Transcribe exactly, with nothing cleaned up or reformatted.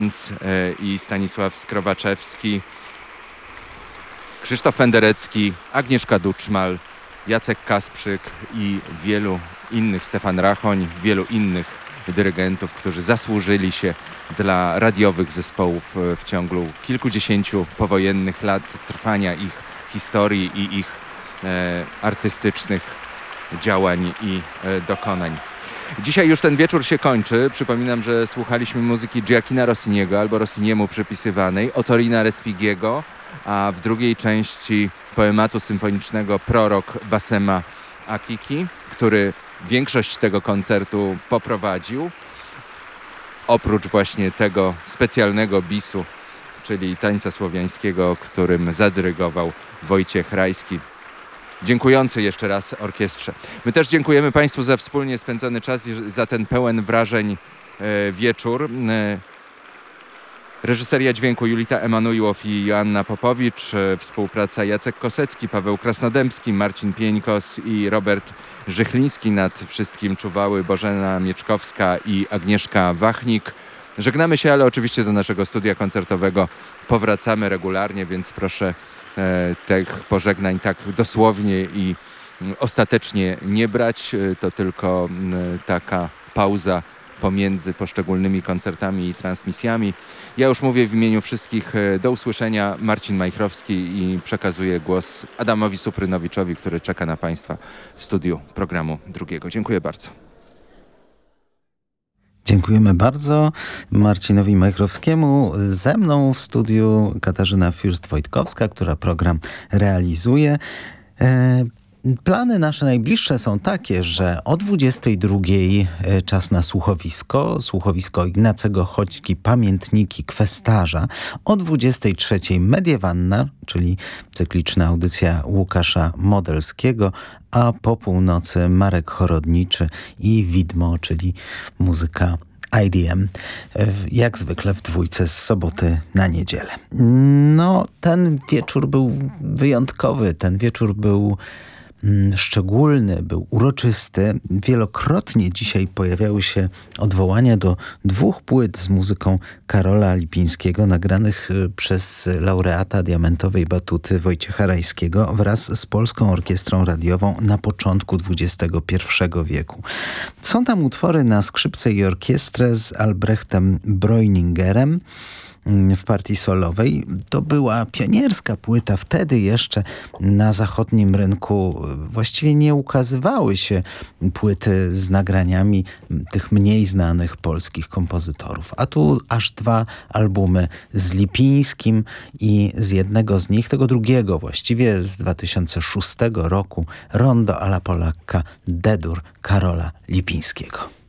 i Stanisław Skrowaczewski, Krzysztof Penderecki, Agnieszka Duczmal, Jacek Kasprzyk i wielu innych, Stefan Rachoń, wielu innych dyrygentów, którzy zasłużyli się dla radiowych zespołów w ciągu kilkudziesięciu powojennych lat trwania ich historii i ich e, artystycznych działań i e, dokonań. Dzisiaj już ten wieczór się kończy. Przypominam, że słuchaliśmy muzyki Gioachina Rossiniego albo Rossiniemu przypisywanej, Ottorina Respighiego, a w drugiej części poematu symfonicznego Prorok Bassema Akiki, który większość tego koncertu poprowadził. Oprócz właśnie tego specjalnego bisu, czyli tańca słowiańskiego, którym zadyrygował Wojciech Rajski. Dziękujący jeszcze raz orkiestrze. My też dziękujemy Państwu za wspólnie spędzony czas i za ten pełen wrażeń e, wieczór. E, reżyseria dźwięku Julita Emanuiłow i Joanna Popowicz, e, współpraca Jacek Kosecki, Paweł Krasnodębski, Marcin Pieńkos i Robert Żychliński. Nad wszystkim czuwały Bożena Mieczkowska i Agnieszka Wachnik. Żegnamy się, ale oczywiście do naszego studia koncertowego powracamy regularnie, więc proszę e, tych pożegnań tak dosłownie i ostatecznie nie brać. To tylko e, taka pauza pomiędzy poszczególnymi koncertami i transmisjami. Ja już mówię w imieniu wszystkich do usłyszenia. Marcin Majchrowski i przekazuję głos Adamowi Suprynowiczowi, który czeka na Państwa w studiu programu drugiego. Dziękuję bardzo. Dziękujemy bardzo Marcinowi Majchrowskiemu. Ze mną w studiu Katarzyna Fürst-Wojtkowska, która program realizuje. E Plany nasze najbliższe są takie, że o dwudziestej drugiej czas na słuchowisko, słuchowisko Ignacego Choćki, Pamiętniki Kwestarza, o dwudziestej trzeciej Mediewanna, czyli cykliczna audycja Łukasza Modelskiego, a po północy Marek Chorodniczy i Widmo, czyli muzyka I D M, jak zwykle w dwójce z soboty na niedzielę. No, ten wieczór był wyjątkowy, ten wieczór był szczególny, był uroczysty. Wielokrotnie dzisiaj pojawiały się odwołania do dwóch płyt z muzyką Karola Lipińskiego, nagranych przez laureata Diamentowej Batuty Wojciecha Rajskiego wraz z Polską Orkiestrą Radiową na początku dwudziestego pierwszego wieku. Są tam utwory na skrzypce i orkiestrę z Albrechtem Breuningerem w partii solowej. To była pionierska płyta. Wtedy jeszcze na zachodnim rynku właściwie nie ukazywały się płyty z nagraniami tych mniej znanych polskich kompozytorów. A tu aż dwa albumy z Lipińskim i z jednego z nich, tego drugiego właściwie z dwa tysiące szóstego roku, Rondo alla Polacca D-dur Karola Lipińskiego.